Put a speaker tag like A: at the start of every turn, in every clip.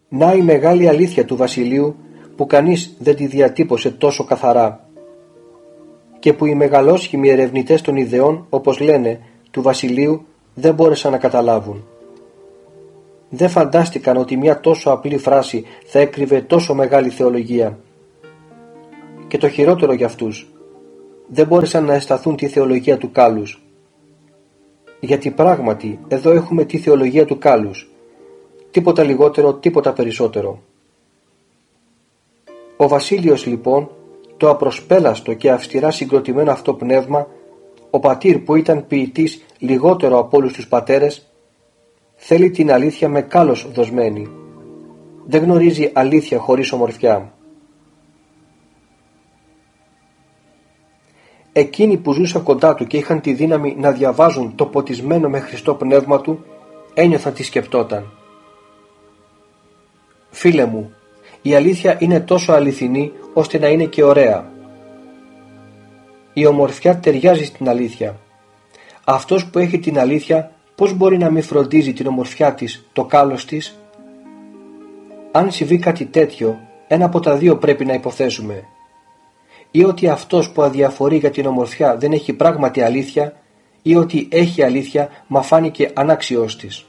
A: Να η μεγάλη αλήθεια του βασιλείου που κανείς δεν τη διατύπωσε τόσο καθαρά και που οι μεγαλόσχημοι ερευνητές των ιδεών, όπως λένε, του βασιλείου δεν μπόρεσαν να καταλάβουν. Δεν φαντάστηκαν ότι μια τόσο απλή φράση θα έκρυβε τόσο μεγάλη θεολογία. Και το χειρότερο για αυτούς, δεν μπόρεσαν να αισθανθούν τη θεολογία του κάλους. Γιατί πράγματι εδώ έχουμε τη θεολογία του κάλους, τίποτα λιγότερο, τίποτα περισσότερο. Ο Βασίλειος λοιπόν, το απροσπέλαστο και αυστηρά συγκροτημένο αυτό πνεύμα, ο πατήρ που ήταν ποιητής λιγότερο από όλους τους πατέρες, θέλει την αλήθεια με κάλος δοσμένη. Δεν γνωρίζει αλήθεια χωρίς ομορφιά. Εκείνοι που ζούσαν κοντά του και είχαν τη δύναμη να διαβάζουν το ποτισμένο με Χριστό πνεύμα του, ένιωθαν τι σκεπτόταν. Φίλε μου, η αλήθεια είναι τόσο αληθινή ώστε να είναι και ωραία. Η ομορφιά ταιριάζει στην αλήθεια. Αυτός που έχει την αλήθεια, πώς μπορεί να μην φροντίζει την ομορφιά της, το κάλος της? Αν συμβεί κάτι τέτοιο, ένα από τα δύο πρέπει να υποθέσουμε. Ή ότι αυτός που αδιαφορεί για την ομορφιά δεν έχει πράγματι αλήθεια, ή ότι έχει αλήθεια μα φάνηκε ανάξιός της.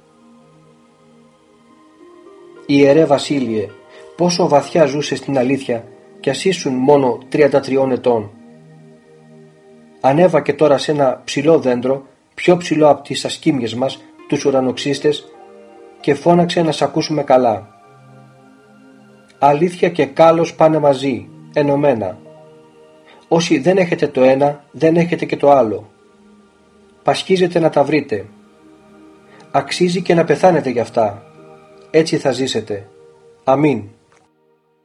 A: Ιερέ Βασίλειε, πόσο βαθιά ζούσε στην αλήθεια κι ας ήσουν μόνο 33 ετών. Ανέβα και τώρα σε ένα ψηλό δέντρο, πιο ψηλό από τις ασκήμιες μας, τους ουρανοξύστες, και φώναξε να σ' ακούσουμε καλά. Αλήθεια και κάλος πάνε μαζί, ενωμένα. Όσοι δεν έχετε το ένα, δεν έχετε και το άλλο. Πασχίζετε να τα βρείτε. Αξίζει και να πεθάνετε γι' αυτά. Έτσι θα ζήσετε. Αμήν.